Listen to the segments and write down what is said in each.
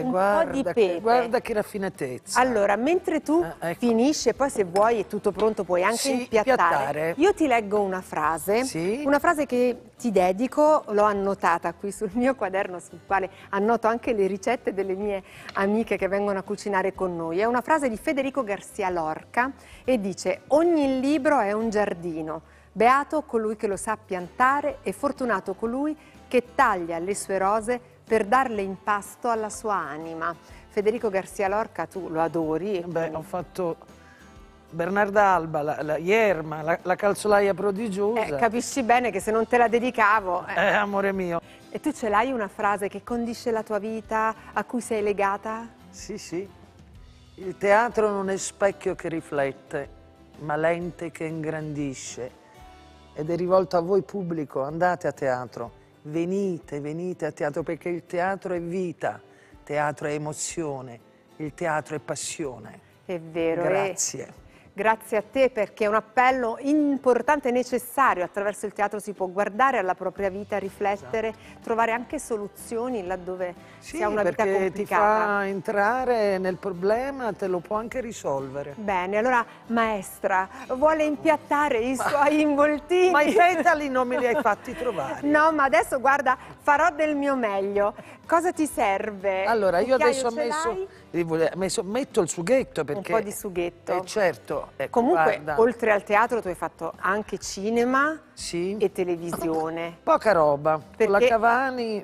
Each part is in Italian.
po' di pepe. Guarda che raffinatezza. Allora, mentre tu ecco. finisci e poi se vuoi è tutto pronto puoi anche impiattare. Io ti leggo una frase, una frase che ti dedico, l'ho annotata qui sul mio quaderno sul quale annoto anche le ricette delle mie amiche che vengono a cucinare con noi. È una frase di Federico Garcia Lorca e dice: ogni libro è un giardino, beato colui che lo sa piantare e fortunato colui che taglia le sue rose per darle in pasto alla sua anima. Federico Garcia Lorca, tu lo adori. Beh, ho fatto Bernarda Alba, la Ierma, la calzolaia prodigiosa. Capisci bene che se non te la dedicavo... amore mio. E tu ce l'hai una frase che condisce la tua vita, a cui sei legata? Sì, sì. Il teatro non è specchio che riflette, ma lente che ingrandisce. Ed è rivolto a voi pubblico, andate a teatro, venite a teatro, perché il teatro è vita, il teatro è emozione, il teatro è passione. È vero. Grazie. Grazie a te, perché è un appello importante e necessario. Attraverso il teatro si può guardare alla propria vita, riflettere, trovare anche soluzioni laddove si ha una vita complicata. Perché ti fa entrare nel problema, te lo può anche risolvere. Bene, allora maestra, vuole impiattare i suoi involtini? Ma i petali non me li hai fatti trovare. No, ma adesso guarda, farò del mio meglio. Cosa ti serve? Allora, io adesso metto il sughetto perché... Un po' di sughetto. Certo. Ecco, Comunque, guarda. oltre al teatro, tu hai fatto anche cinema e televisione. Poca roba. Perché... Con la Cavani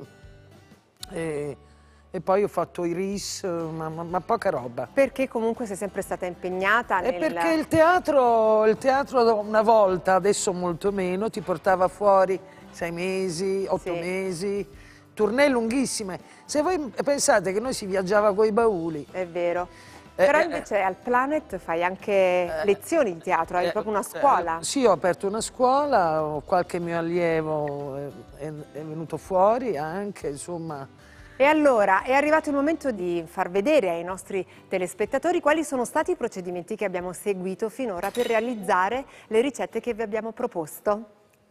e poi ho fatto i RIS, ma poca roba. Perché comunque sei sempre stata impegnata nel... Perché il teatro una volta, adesso molto meno, ti portava fuori 6 mesi, 8 mesi, tournée lunghissime. Se voi pensate che noi si viaggiava coi bauli. È vero. Però invece al Planet fai anche lezioni di teatro, hai proprio una scuola. Sì, ho aperto una scuola, qualche mio allievo è venuto fuori anche, insomma. E allora è arrivato il momento di far vedere ai nostri telespettatori quali sono stati i procedimenti che abbiamo seguito finora per realizzare le ricette che vi abbiamo proposto.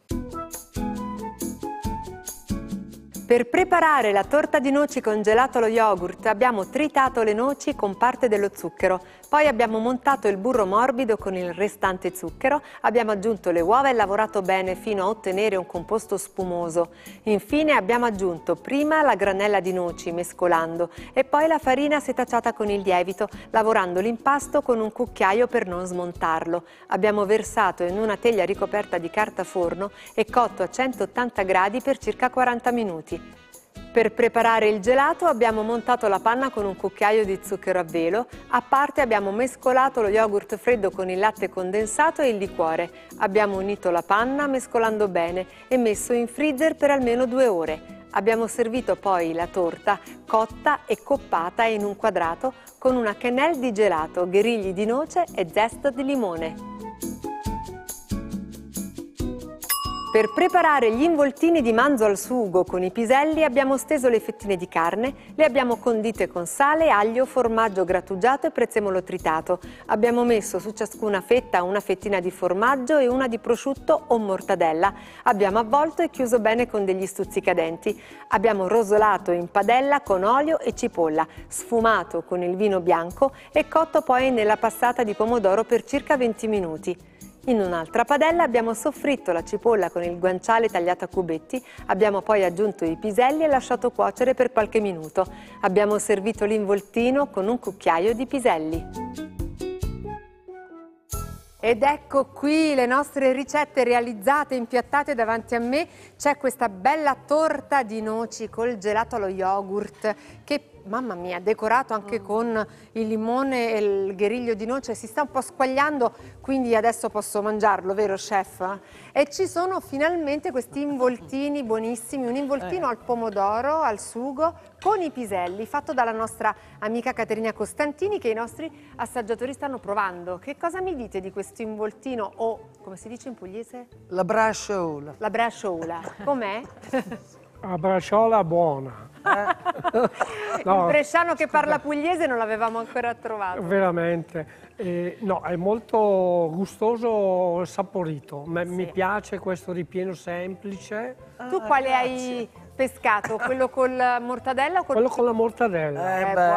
Per preparare la torta di noci con gelato allo yogurt abbiamo tritato le noci con parte dello zucchero, poi abbiamo montato il burro morbido con il restante zucchero, abbiamo aggiunto le uova e lavorato bene fino a ottenere un composto spumoso. Infine abbiamo aggiunto prima la granella di noci mescolando e poi la farina setacciata con il lievito, lavorando l'impasto con un cucchiaio per non smontarlo. Abbiamo versato in una teglia ricoperta di carta forno e cotto a 180 gradi per circa 40 minuti. Per preparare il gelato abbiamo montato la panna con un cucchiaio di zucchero a velo, a parte abbiamo mescolato lo yogurt freddo con il latte condensato e il liquore. Abbiamo unito la panna mescolando bene e messo in freezer per almeno 2 ore. Abbiamo servito poi la torta cotta e coppata in un quadrato con una quenelle di gelato, gherigli di noce e zest di limone. Per preparare gli involtini di manzo al sugo con i piselli abbiamo steso le fettine di carne, le abbiamo condite con sale, aglio, formaggio grattugiato e prezzemolo tritato. Abbiamo messo su ciascuna fetta una fettina di formaggio e una di prosciutto o mortadella. Abbiamo avvolto e chiuso bene con degli stuzzicadenti. Abbiamo rosolato in padella con olio e cipolla, sfumato con il vino bianco e cotto poi nella passata di pomodoro per circa 20 minuti. In un'altra padella abbiamo soffritto la cipolla con il guanciale tagliato a cubetti, abbiamo poi aggiunto i piselli e lasciato cuocere per qualche minuto. Abbiamo servito l'involtino con un cucchiaio di piselli. Ed ecco qui le nostre ricette realizzate, impiattate davanti a me. C'è questa bella torta di noci col gelato allo yogurt che, mamma mia, decorato anche con il limone e il gheriglio di noce. Si sta un po' squagliando, quindi adesso posso mangiarlo, vero chef? E ci sono finalmente questi involtini buonissimi, un involtino al pomodoro, al sugo, con i piselli, fatto dalla nostra amica Caterina Costantini, che i nostri assaggiatori stanno provando. Che cosa mi dite di questo involtino o, come si dice in pugliese? La braciola. La braciola. Com'è? La braciola buona. No, il bresciano che parla pugliese non l'avevamo ancora trovato. Veramente. No, è molto gustoso, saporito. Mi piace questo ripieno semplice. Tu quale hai pescato, quello col mortadella o col Quello con la mortadella. Beh.